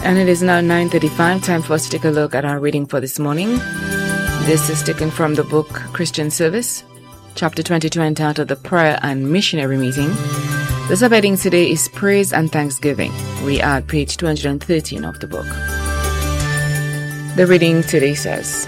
And it is now 9:35, time for us to take a look at our reading for this morning. This is taken from the book Christian Service, chapter 22, entitled The Prayer and Missionary Meeting. The subheading today is Praise and Thanksgiving. We are at page 213 of the book. The reading today says,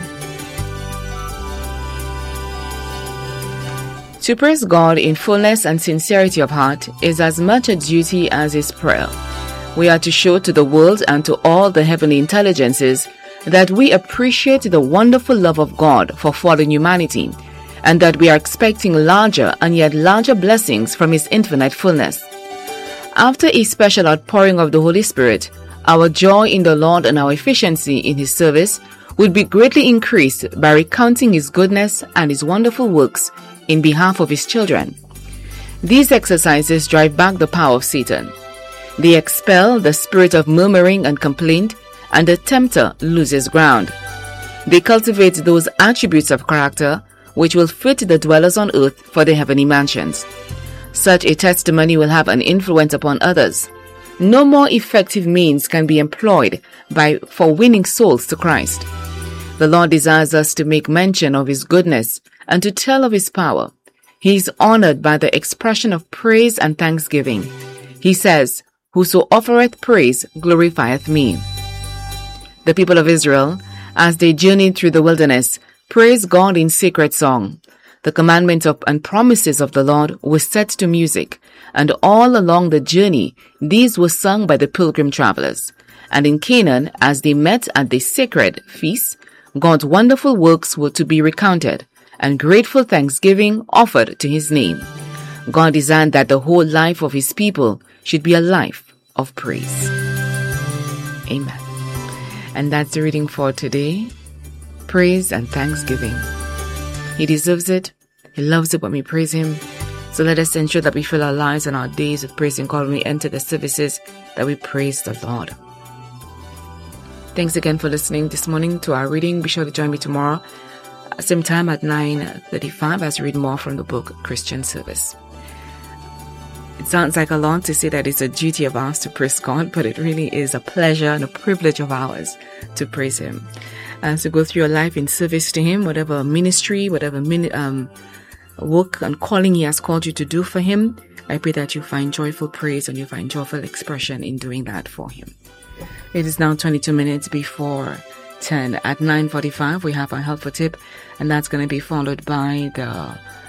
To praise God in fullness and sincerity of heart is as much a duty as is prayer. We are to show to the world and to all the heavenly intelligences that we appreciate the wonderful love of God for fallen humanity, and that we are expecting larger and yet larger blessings from His infinite fullness. After a special outpouring of the Holy Spirit, our joy in the Lord and our efficiency in His service would be greatly increased by recounting His goodness and His wonderful works in behalf of His children. These exercises drive back the power of Satan. They expel the spirit of murmuring and complaint, and the tempter loses ground. They cultivate those attributes of character which will fit the dwellers on earth for the heavenly mansions. Such a testimony will have an influence upon others. No more effective means can be employed for winning souls to Christ. The Lord desires us to make mention of His goodness and to tell of His power. He is honored by the expression of praise and thanksgiving. He says, Whoso offereth praise glorifieth me. The people of Israel, as they journeyed through the wilderness, praised God in sacred song. The commandments and promises of the Lord were set to music, and all along the journey, these were sung by the pilgrim travelers. And in Canaan, as they met at the sacred feast, God's wonderful works were to be recounted, and grateful thanksgiving offered to His name. God designed that the whole life of His people should be a life of praise. Amen. And that's the reading for today. Praise and thanksgiving. He deserves it. He loves it when we praise Him. So let us ensure that we fill our lives and our days with praising God when we enter the services, that we praise the Lord. Thanks again for listening this morning to our reading. Be sure to join me tomorrow, same time at 9:35 as we read more from the book Christian Service. It sounds like a lot to say that it's a duty of ours to praise God, but it really is a pleasure and a privilege of ours to praise Him. As you go through your life in service to Him, whatever ministry, whatever work and calling He has called you to do for Him, I pray that you find joyful praise and you find joyful expression in doing that for Him. It is now 22 minutes before 10. At 9:45, we have our helpful tip, and that's going to be followed by the